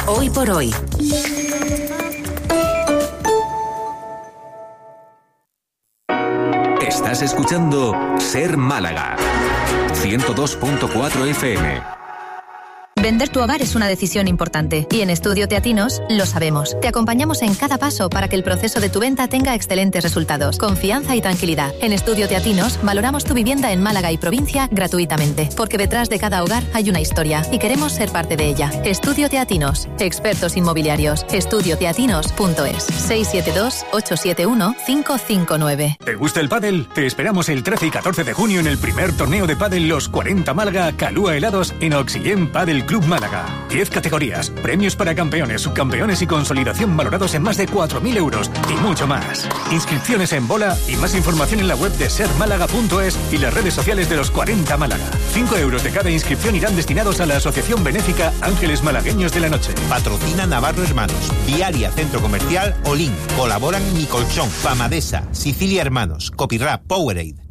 Hoy por hoy. Estás escuchando Ser Málaga 102.4 FM. Vender tu hogar es una decisión importante y en Estudio Teatinos lo sabemos. Te acompañamos en cada paso para que el proceso de tu venta tenga excelentes resultados, confianza y tranquilidad. En Estudio Teatinos valoramos tu vivienda en Málaga y provincia gratuitamente, porque detrás de cada hogar hay una historia y queremos ser parte de ella. Estudio Teatinos, expertos inmobiliarios. Estudioteatinos.es 672-871-559. ¿Te gusta el pádel? Te esperamos el 13 y 14 de junio en el primer torneo de pádel Los 40 Málaga Calúa Helados en Oxygen Pádel Club Málaga. 10 categorías, premios para campeones, subcampeones y consolidación valorados en más de 4.000 euros y mucho más. Inscripciones en bola y más información en la web de sermálaga.es y las redes sociales de Los 40 Málaga. 5 euros de cada inscripción irán destinados a la Asociación Benéfica Ángeles Malagueños de la Noche. Patrocina Navarro Hermanos, Diaria Centro Comercial Olin. Colaboran Mi Colchón, Famadesa, Sicilia Hermanos, Copyrap, Powerade.